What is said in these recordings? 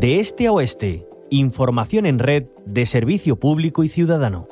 De este a oeste, información en red de servicio público y ciudadano.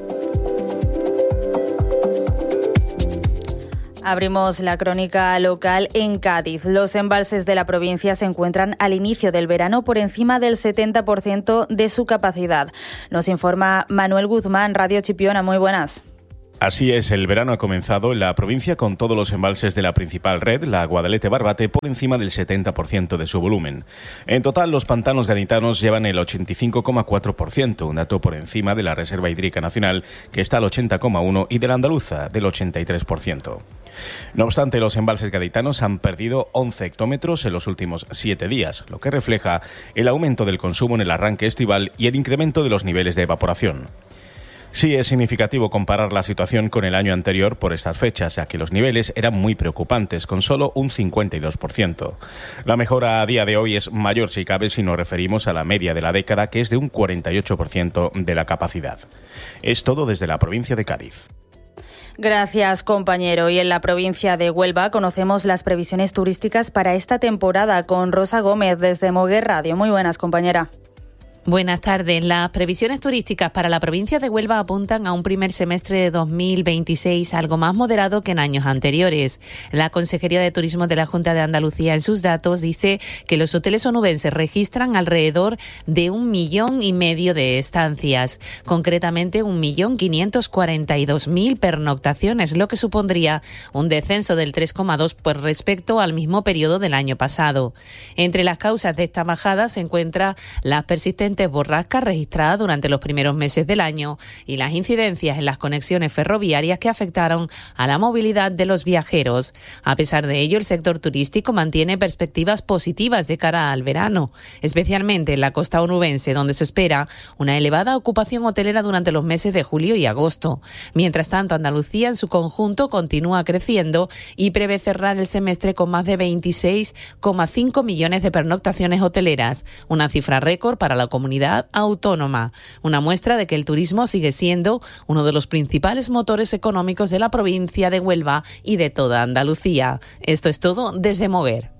Abrimos la crónica local en Cádiz. Los embalses de la provincia se encuentran al inicio del verano por encima del 70% de su capacidad. Nos informa Manuel Guzmán, Radio Chipiona. Muy buenas. Así es, el verano ha comenzado en la provincia con todos los embalses de la principal red, la Guadalete-Barbate, por encima del 70% de su volumen. En total, los pantanos gaditanos llevan el 85,4%, un dato por encima de la Reserva Hídrica Nacional, que está al 80,1%, y de la andaluza, del 83%. No obstante, los embalses gaditanos han perdido 11 hectómetros en los últimos 7 días, lo que refleja el aumento del consumo en el arranque estival y el incremento de los niveles de evaporación. Sí es significativo comparar la situación con el año anterior por estas fechas, ya que los niveles eran muy preocupantes, con solo un 52%. La mejora a día de hoy es mayor si cabe si nos referimos a la media de la década, que es de un 48% de la capacidad. Es todo desde la provincia de Cádiz. Gracias, compañero. Y en la provincia de Huelva conocemos las previsiones turísticas para esta temporada con Rosa Gómez desde Moguer Radio. Muy buenas, compañera. Buenas tardes. Las previsiones turísticas para la provincia de Huelva apuntan a un primer semestre de 2026 algo más moderado que en años anteriores. La Consejería de Turismo de la Junta de Andalucía en sus datos dice que los hoteles onubenses registran alrededor de 1,5 millones de estancias, concretamente 1.542.000 pernoctaciones, lo que supondría un descenso del 3,2% respecto al mismo periodo del año pasado. Entre las causas de esta bajada se encuentra las persistentes borrascas registradas durante los primeros meses del año y las incidencias en las conexiones ferroviarias que afectaron a la movilidad de los viajeros. A pesar de ello, el sector turístico mantiene perspectivas positivas de cara al verano, especialmente en la costa onubense, donde se espera una elevada ocupación hotelera durante los meses de julio y agosto. Mientras tanto, Andalucía en su conjunto continúa creciendo y prevé cerrar el semestre con más de 26,5 millones de pernoctaciones hoteleras, una cifra récord para la comunidad autónoma, una muestra de que el turismo sigue siendo uno de los principales motores económicos de la provincia de Huelva y de toda Andalucía. Esto es todo desde Moguer.